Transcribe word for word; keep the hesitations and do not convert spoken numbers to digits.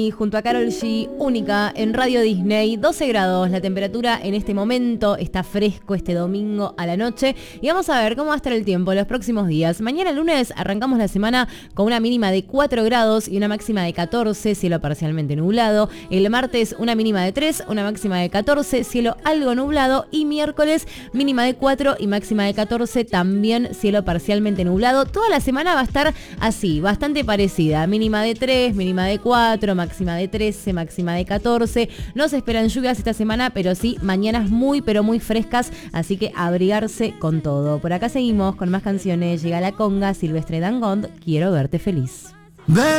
Y junto a Karol G, única en Radio Disney, doce grados, la temperatura en este momento está fresco este domingo a la noche y vamos a ver cómo va a estar el tiempo los próximos días. Mañana lunes arrancamos la semana con una mínima de cuatro grados y una máxima de catorce, cielo parcialmente nublado. El martes una mínima de tres, una máxima de catorce, cielo algo nublado y miércoles mínima de cuatro y máxima de catorce, también cielo parcialmente nublado. Toda la semana va a estar así, bastante parecida, mínima de tres, mínima de cuatro, máxima máxima de trece, máxima de catorce. No se esperan lluvias esta semana, pero sí mañanas muy, pero muy frescas, así que abrigarse con todo. Por acá seguimos con más canciones. Llega La Conga, Silvestre Dangond, Quiero Verte Feliz.